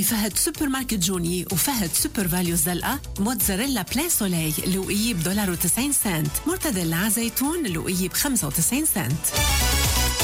بفهد سوبر ماركت جوني وفهد سوبر فاليو زلقة. موتزاريلا بلان سولي لوقية $1.90. مرتديلا زيتون لوقية 95 سنت.